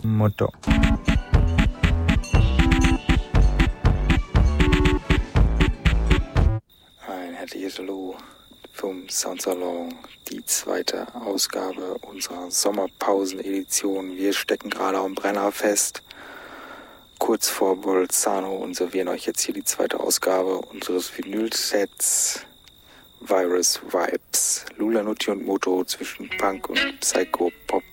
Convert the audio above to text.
Motto. Ein herzliches Hallo vom Soundsalon, die zweite Ausgabe unserer Sommerpausen-Edition. Wir stecken gerade am Brenner fest, kurz vor Bolzano, und servieren euch jetzt hier die zweite Ausgabe unseres Vinylsets Virus Vibes. Lula Nutti und Moto zwischen Punk und Psycho-Pop.